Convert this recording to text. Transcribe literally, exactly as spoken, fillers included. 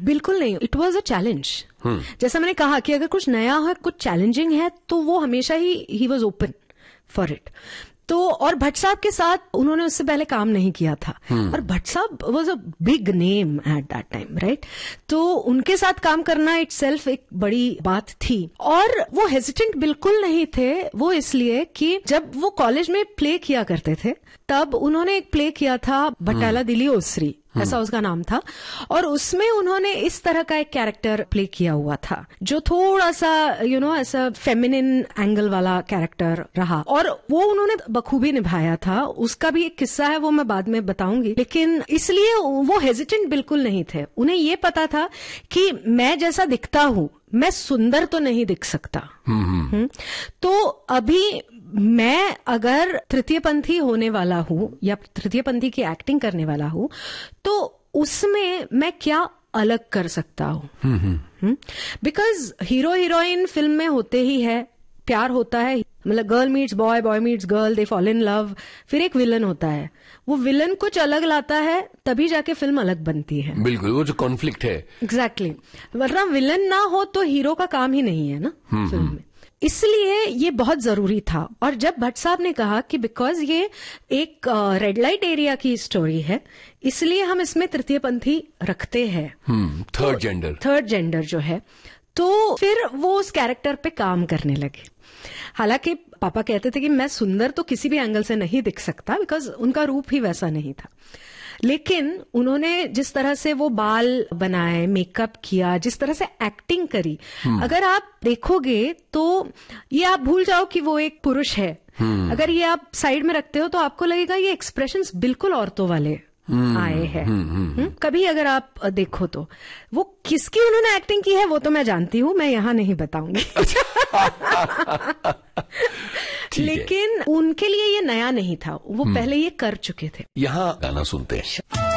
बिल्कुल नहीं, it was a challenge. जैसा मैंने कहा कि अगर कुछ नया है, कुछ चैलेंजिंग है, तो वो हमेशा ही he was open for it. तो और भट्ट साहब के साथ उन्होंने उससे पहले काम नहीं किया था, और भट्ट साहब was a big name at that time, right? तो उनके साथ काम करना इटसेल्फ एक बड़ी बात थी। और वो हेजिटेंट बिल्कुल नहीं थे, वो इसलिए कि जब वो कॉलेज में प्ले किया करते थे, तब उन्होंने एक प्ले किया था बटाला दिली ओसरी, ऐसा उसका नाम था, और उसमें उन्होंने इस तरह का एक कैरेक्टर प्ले किया हुआ था जो थोड़ा सा यू नो ऐसा फेमिनिन एंगल वाला कैरेक्टर रहा, और वो उन्होंने बखूबी निभाया था। उसका भी एक किस्सा है, वो मैं बाद में बताऊंगी। लेकिन इसलिए वो हेजिटेंट बिल्कुल नहीं थे, उन्हें ये पता था कि मैं जैसा दिखता हूं, मैं सुंदर तो नहीं दिख सकता। हुँ? तो अभी मैं अगर तृतीयपंथी होने वाला हूं या तृतीयपंथी की एक्टिंग करने वाला हूं, तो उसमें मैं क्या अलग कर सकता हूं? बिकॉज हीरो हीरोइन फिल्म में होते ही है, प्यार होता है, मतलब girl meets boy, boy meets girl, they fall in love, फिर एक विलन होता है, वो विलन कुछ अलग लाता है, तभी जाके फिल्म अलग बनती है। बिल्कुल, वो जो कॉन्फ्लिक्ट है। Exactly exactly. वरना विलन ना हो तो हीरो का काम ही नहीं है ना फिल्म में। इसलिए ये बहुत जरूरी था। और जब भट्ट साहब ने कहा कि बिकॉज ये एक रेड लाइट एरिया की स्टोरी है, इसलिए हम इसमें तृतीयपंथी रखते हैं, थर्ड जेंडर थर्ड जेंडर जो है, तो फिर वो उस कैरेक्टर पे काम करने लगे। हालांकि पापा कहते थे कि मैं सुंदर तो किसी भी एंगल से नहीं दिख सकता, बिकॉज उनका रूप ही वैसा नहीं था, लेकिन उन्होंने जिस तरह से वो बाल बनाए, मेकअप किया, जिस तरह से एक्टिंग करी, अगर आप देखोगे तो ये आप भूल जाओ कि वो एक पुरुष है। अगर ये आप साइड में रखते हो तो आपको लगेगा ये एक्सप्रेशंस बिल्कुल औरतों वाले आए हैं। कभी अगर आप देखो तो वो किसकी उन्होंने एक्टिंग की है वो तो मैं जानती हूँ, मैं यहाँ नहीं बताऊंगी। लेकिन उनके लिए ये नया नहीं था, वो पहले ये कर चुके थे। यहाँ गाना सुनते हैं।